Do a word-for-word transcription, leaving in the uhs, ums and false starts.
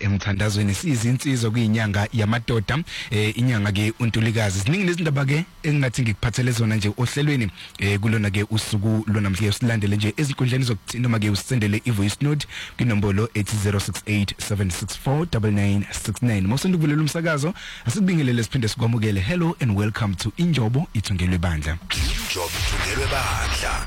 emthandazweni sizinsizwa kuyinyanga yamadoda eh inyanga ke uNtulikazi ziningi nezindaba ke engingathi ngikuphathele zona nje ohlelweni eh kulona ke usuku lonamhlanje silandele nje ezinkundleni zokuthina noma ke usendele ivoice note kwinombolo eight zero six eight seven six four nine nine six nine mawusanda ukuvulela umsakazo asikubingelele siphinde sikwamukele. Hello and welcome to Injobo Ithungelwe Bandla. Injobo Ithungelwe Bandla.